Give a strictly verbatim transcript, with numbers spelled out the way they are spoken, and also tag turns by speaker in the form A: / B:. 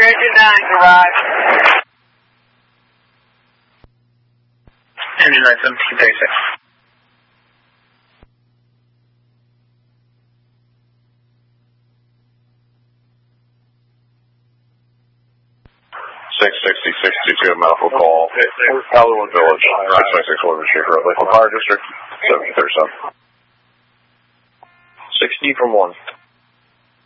A: Engine nine, garage. Engine nine, seventeen thirty-six.
B: six sixty, sixty-two, Mouthful call. Hollywood Village, six ninety-six, William Street Road, Lakeland Fire District, seventy thirty-seven. sixty from one.